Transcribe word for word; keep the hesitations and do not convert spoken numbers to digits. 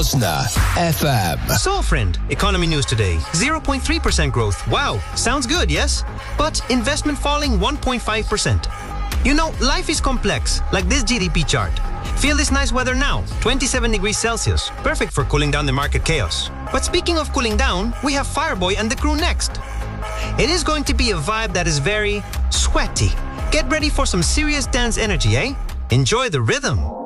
Listener F M. So, friend, economy news today. zero point three percent growth. Wow, sounds good, yes? But investment falling one point five percent. You know, life is complex, like this G D P chart. Feel this nice weather now, twenty-seven degrees Celsius. Perfect for cooling down the market chaos. But speaking of cooling down, we have Fireboy and the crew next. It is going to be a vibe that is very sweaty. Get ready for some serious dance energy, eh? Enjoy the rhythm.